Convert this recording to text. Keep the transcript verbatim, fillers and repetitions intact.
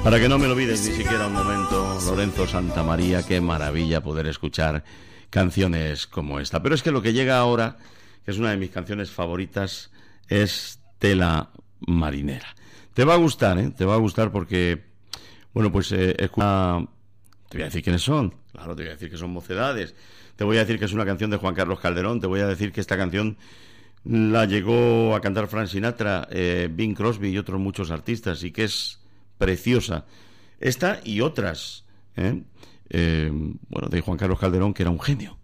Para que no me lo olvides ni siquiera un momento, Lorenzo Santamaría, qué maravilla poder escuchar canciones como esta. Pero es que lo que llega ahora, que es una de mis canciones favoritas, es Tela Marinera. Te va a gustar, ¿eh? Te va a gustar porque, bueno, pues eh, escucha... Te voy a decir quiénes son, claro, te voy a decir que son Mocedades, te voy a decir que es una canción de Juan Carlos Calderón, te voy a decir que esta canción la llegó a cantar Frank Sinatra, eh, Bing Crosby y otros muchos artistas, y que es preciosa. Esta y otras, ¿eh? Eh, bueno, de Juan Carlos Calderón, que era un genio.